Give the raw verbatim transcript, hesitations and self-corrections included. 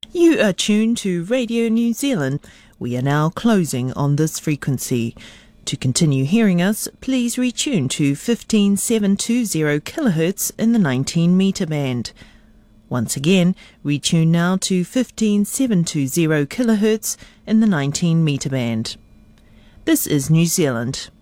You are tuned to Radio New Zealand. We are now closing on this frequency. To continue hearing us, please retune to fifteen seven two zero kilohertz in the nineteen metre band. Once again, retune now to fifteen seven two zero kilohertz in the nineteen metre band. This is New Zealand.